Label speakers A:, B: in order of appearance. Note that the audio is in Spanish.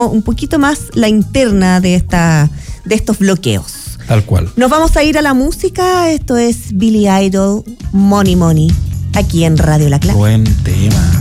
A: un poquito más la interna de estos bloqueos.
B: Tal cual.
A: Nos vamos a ir a la música. Esto es Billy Idol, Money Money, aquí en Radio La Clave.
B: Buen tema.